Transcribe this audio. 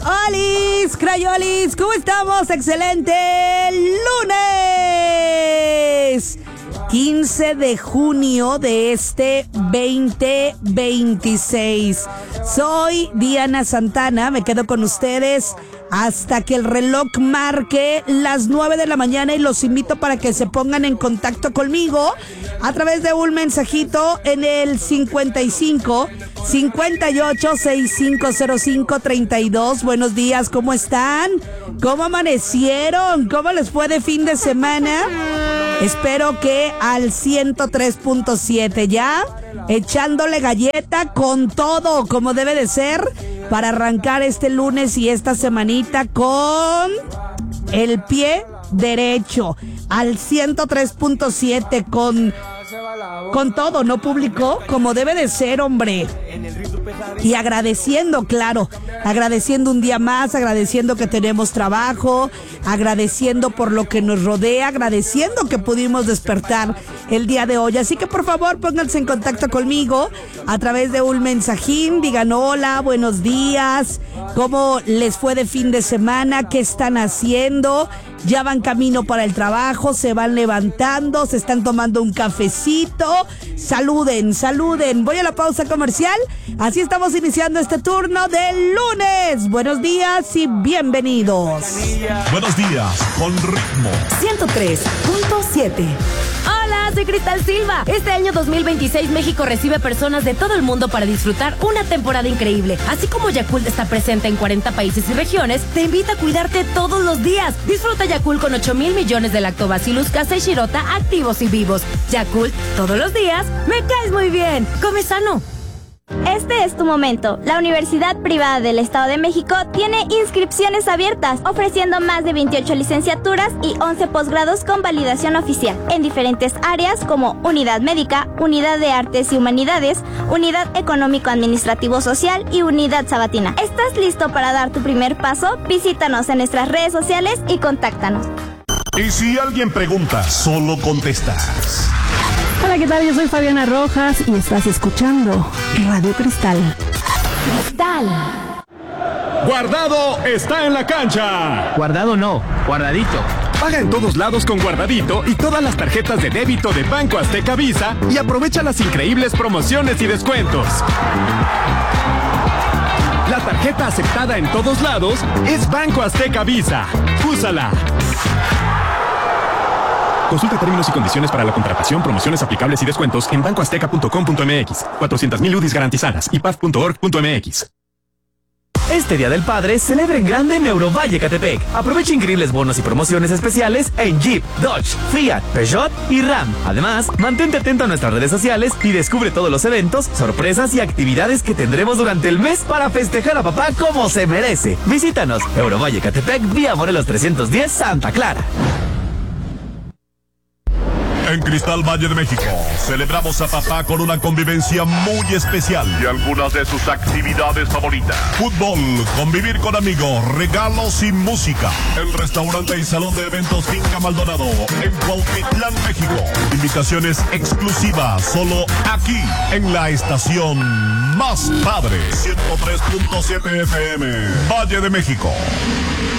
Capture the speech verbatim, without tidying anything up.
Olis, Crayolis, ¿cómo estamos? ¡Excelente lunes! quince de junio de este veinte veintiséis. Soy Diana Santana, me quedo con ustedes hasta que el reloj marque las nueve de la mañana y los invito para que se pongan en contacto conmigo a través de un mensajito en el cincuenta y cinco, cincuenta y ocho, sesenta y cinco cero cinco, treinta y dos. Buenos días, ¿cómo están? ¿Cómo amanecieron? ¿Cómo les fue de fin de semana? Espero que al ciento tres punto siete ya, echándole galleta con todo, como debe de ser, para arrancar este lunes y esta semanita con el pie derecho, al ciento tres punto siete, con, con todo, ¿no, público? Como debe de ser, hombre. Y agradeciendo, claro, agradeciendo un día más, agradeciendo que tenemos trabajo, agradeciendo por lo que nos rodea, agradeciendo que pudimos despertar el día de hoy. Así que por favor pónganse en contacto conmigo a través de un mensajín, digan hola, buenos días, cómo les fue de fin de semana, qué están haciendo, ya van camino para el trabajo, se van levantando, se están tomando un cafecito, saluden, saluden. Voy a la pausa comercial, así estamos iniciando este turno del lunes. Buenos días y bienvenidos. Buenos días, con ritmo. ciento tres punto siete. Hola, soy Cristal Silva. Este año dos mil veintiséis México recibe personas de todo el mundo para disfrutar una temporada increíble. Así como Yakult está presente en cuarenta países y regiones, te invita a cuidarte todos los días. Disfruta Yakult con ocho mil millones de Lactobacillus casei shirota activos y vivos. Yakult, todos los días, me caes muy bien. Come sano. Este es tu momento. La Universidad Privada del Estado de México tiene inscripciones abiertas, ofreciendo más de veintiocho licenciaturas y once posgrados con validación oficial, en diferentes áreas como Unidad Médica, Unidad de Artes y Humanidades, Unidad Económico-Administrativo Social y Unidad Sabatina. ¿Estás listo para dar tu primer paso? Visítanos en nuestras redes sociales y contáctanos. Y si alguien pregunta, solo contestas. Hola, ¿qué tal? Yo soy Fabiana Rojas y estás escuchando Radio Cristal. Cristal. Guardado está en la cancha. Guardado no, guardadito. Paga en todos lados con Guardadito y todas las tarjetas de débito de Banco Azteca Visa y aprovecha las increíbles promociones y descuentos. La tarjeta aceptada en todos lados es Banco Azteca Visa. Úsala. Consulta términos y condiciones para la contratación, promociones aplicables y descuentos en banco azteca punto com punto m x. cuatrocientas mil U D Is garantizadas y p a f punto org punto m x. Este Día del Padre celebra en grande en Eurovalle Catepec. Aprovecha increíbles bonos y promociones especiales en Jeep, Dodge, Fiat, Peugeot y Ram. Además, mantente atento a nuestras redes sociales y descubre todos los eventos, sorpresas y actividades que tendremos durante el mes para festejar a papá como se merece. Visítanos, Eurovalle Catepec, vía Morelos trescientos diez, Santa Clara. En Cristal Valle de México, celebramos a papá con una convivencia muy especial y algunas de sus actividades favoritas. Fútbol, convivir con amigos, regalos y música. El restaurante y salón de eventos Finca Maldonado, en Cuautitlán, México. Invitaciones exclusivas, solo aquí, en la estación más padre. ciento tres punto siete F M, Valle de México.